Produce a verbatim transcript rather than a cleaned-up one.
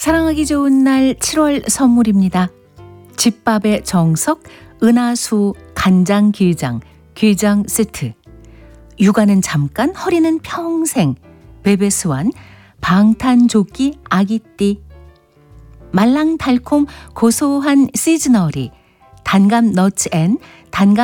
사랑하기 좋은 날 칠월 선물입니다. 집밥의 정석 은하수 간장게장 게장 세트, 육아는 잠깐 허리는 평생 베베스완 방탄조끼 아기띠, 말랑달콤 고소한 시즈너리 단감 너츠 앤 단감